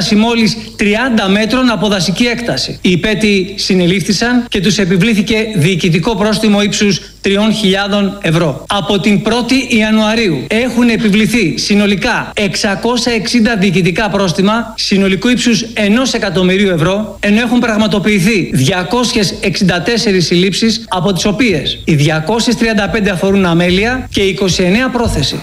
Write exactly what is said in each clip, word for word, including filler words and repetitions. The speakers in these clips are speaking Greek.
απόσταση μόλις τριάντα μέτρων από δασική έκταση. Οι υπέτειοι συνελήφθησαν και τους επιβλήθηκε διοικητικό πρόστιμο ύψους τριών χιλιάδων ευρώ. Από την πρώτη Ιανουαρίου έχουν επιβληθεί συνολικά εξακόσια εξήντα διοικητικά πρόστιμα συνολικού ύψους ενός εκατομμυρίου ευρώ, ενώ έχουν πραγματοποιηθεί διακόσιες εξήντα τέσσερις συλλήψεις, από τις οποίες οι διακόσιες τριάντα πέντε αφορούν αμέλεια και είκοσι εννέα πρόθεση.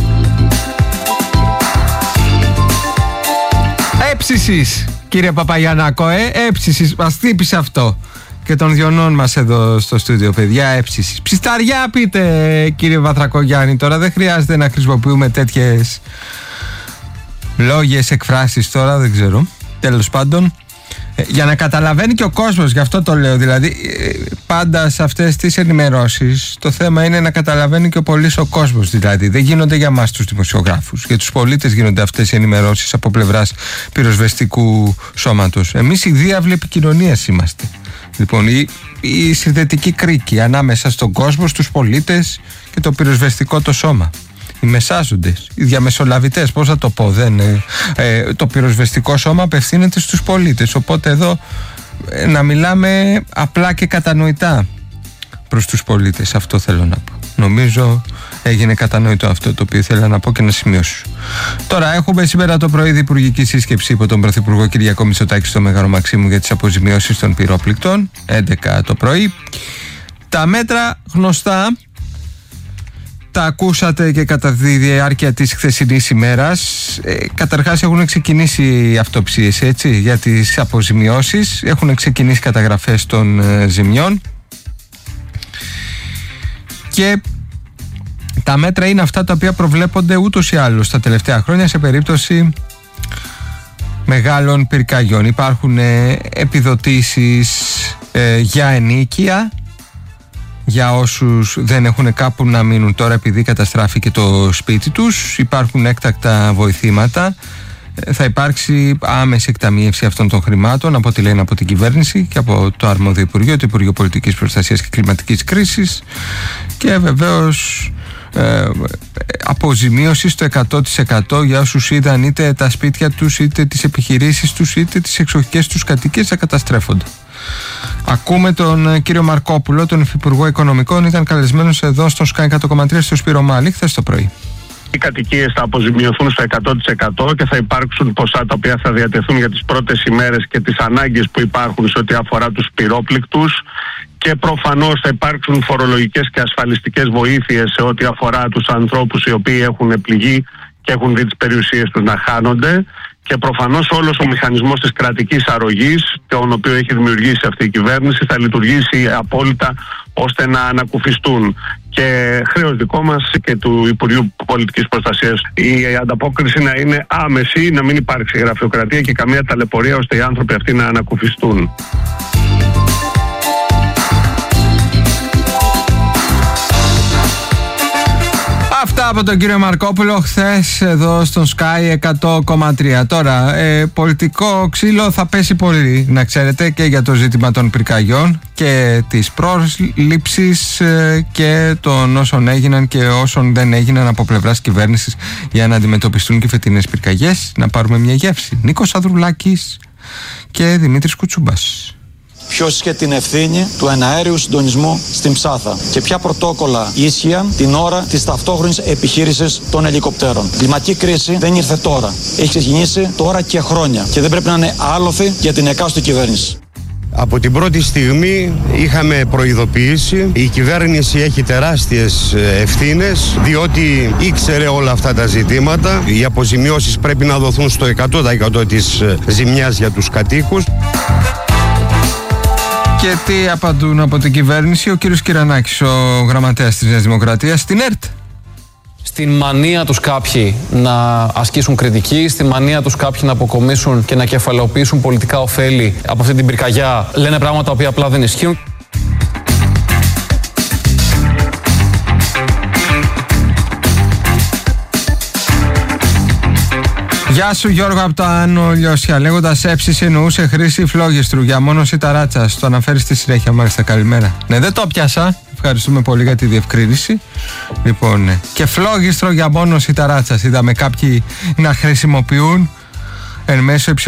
Έψησης, κύριε Παπαγιαννάκο, ε, έψησης, μας τύπησε αυτό. Και των διονών μας εδώ στο στούντιο, παιδιά, έψησης. Ψισταριά πείτε, κύριε Βαθρακογιάννη, τώρα δεν χρειάζεται να χρησιμοποιούμε τέτοιες λόγιες εκφράσεις τώρα, δεν ξέρω. Τέλος πάντων, ε, για να καταλαβαίνει και ο κόσμος, γι' αυτό το λέω, δηλαδή ε, πάντα σε αυτές τις ενημερώσεις το θέμα είναι να καταλαβαίνει και ο πολύς ο κόσμος, δηλαδή δεν γίνονται για μας τους δημοσιογράφους, για τους πολίτες γίνονται αυτές οι ενημερώσεις από πλευράς πυροσβεστικού σώματος. Εμείς οι διάβλοι επικοινωνίας είμαστε. Λοιπόν, η, η συνδετική κρίκη ανάμεσα στον κόσμο, στους πολίτες και το πυροσβεστικό το σώμα. Οι μεσάζοντες, οι διαμεσολαβητές, πώς θα το πω, δεν, ε, ε, το πυροσβεστικό σώμα απευθύνεται στους πολίτες. Οπότε εδώ ε, να μιλάμε απλά και κατανοητά προς τους πολίτες. Αυτό θέλω να πω. Νομίζω έγινε κατανοητό αυτό το οποίο ήθελα να πω και να σημειώσω. Τώρα έχουμε σήμερα το πρωί διυπουργική σύσκεψη υπό τον Πρωθυπουργό Κυριάκο Μητσοτάκη στο Μέγαρο Μαξίμου για τις αποζημιώσεις των πυρόπληκτων, έντεκα το πρωί. Τα μέτρα γνωστά, τα ακούσατε και κατά τη διάρκεια της χθεσινής ημέρας. Ε, καταρχάς έχουν ξεκινήσει οι αυτοψίες, έτσι, για τις αποζημιώσεις. Έχουν ξεκινήσει καταγραφές των ε, ζημιών. Και τα μέτρα είναι αυτά τα οποία προβλέπονται ούτως ή άλλως τα τελευταία χρόνια σε περίπτωση μεγάλων πυρκαγιών. Υπάρχουν ε, επιδοτήσεις ε, για ενοίκια, για όσους δεν έχουν κάπου να μείνουν τώρα επειδή καταστράφηκε το σπίτι τους. Υπάρχουν έκτακτα βοηθήματα. Ε, θα υπάρξει άμεση εκταμείευση αυτών των χρημάτων από ό,τι λένε από την κυβέρνηση και από το αρμόδιο Υπουργείο, το Υπουργείο Πολιτικής Προστασίας και Κλιματικής Κρίσης, και βεβαίως Ε, αποζημίωση στο εκατό τοις εκατό για όσους είδαν είτε τα σπίτια τους, είτε τις επιχειρήσεις τους, είτε τις εξοχικές τους κατοικίες να καταστρέφονται. Ακούμε τον ε, κύριο Μαρκόπουλο, τον Υφυπουργό Οικονομικών, ήταν καλεσμένος εδώ στον Sky εκατό κόμμα τρία στο Σπύρο Μάλη χθες το πρωί. Οι κατοικίες θα αποζημιωθούν στο εκατό τοις εκατό και θα υπάρξουν ποσά τα οποία θα διατεθούν για τις πρώτες ημέρες και τις ανάγκες που υπάρχουν σε ό,τι αφορά τους πυρόπληκτους, και προφανώς θα υπάρξουν φορολογικές και ασφαλιστικές βοήθειες σε ό,τι αφορά τους ανθρώπους οι οποίοι έχουν πληγεί και έχουν δει τις περιουσίες τους να χάνονται, και προφανώς όλος ο μηχανισμός της κρατικής αρρωγής, τον οποίο έχει δημιουργήσει αυτή η κυβέρνηση, θα λειτουργήσει απόλυτα ώστε να ανακουφιστούν. Και χρέος δικό μας και του Υπουργείου Πολιτικής Προστασίας η ανταπόκριση να είναι άμεση, να μην υπάρξει γραφειοκρατία και καμία ταλαιπωρία, ώστε οι άνθρωποι αυτοί να ανακουφιστούν. Αυτά από τον κύριο Μαρκόπουλο χθες εδώ στον Sky εκατό κόμμα τρία. Τώρα, ε, πολιτικό ξύλο θα πέσει πολύ, να ξέρετε, και για το ζήτημα των πυρκαγιών και της πρόληψης ε, και των όσων έγιναν και όσων δεν έγιναν από πλευράς κυβέρνησης για να αντιμετωπιστούν και φετινές πυρκαγιές. Να πάρουμε μια γεύση. Νίκος Ανδρουλάκης και Δημήτρης Κουτσούμπας. Ποιος είχε την ευθύνη του εναέριου συντονισμού στην Ψάθα και ποια πρωτόκολλα ίσχυαν την ώρα της ταυτόχρονης επιχείρησης των ελικοπτέρων. Η κλιματική κρίση δεν ήρθε τώρα. Έχει ξεκινήσει τώρα και χρόνια και δεν πρέπει να είναι άλοθη για την εκάστοτε κυβέρνηση. Από την πρώτη στιγμή είχαμε προειδοποιήσει. Η κυβέρνηση έχει τεράστιες ευθύνες, διότι ήξερε όλα αυτά τα ζητήματα. Οι αποζημιώσεις πρέπει να δοθούν στο εκατό τοις εκατό της ζημιάς για τους κατοίκους. Και τι απαντούν από την κυβέρνηση? Ο κύριος Κυρανάκης, ο γραμματέας της Νέας Δημοκρατίας, στην ΕΡΤ. Στην μανία τους κάποιοι να ασκήσουν κριτική, στην μανία τους κάποιοι να αποκομίσουν και να κεφαλαιοποιήσουν πολιτικά ωφέλη από αυτή την πυρκαγιά, λένε πράγματα τα οποία απλά δεν ισχύουν. Γεια σου Γιώργο από το Άνω Λιώσια. Λέγοντας έψηση εννοούσε χρήση φλόγιστρου για μόνωση ταράτσας. Το αναφέρει στη συνέχεια, μάλιστα. Καλημέρα. Ναι, δεν το πιάσα. Ευχαριστούμε πολύ για τη διευκρίνηση. Λοιπόν, ναι. Και φλόγιστρο για μόνωση ταράτσας. Είδαμε κάποιοι να χρησιμοποιούν εν μέσω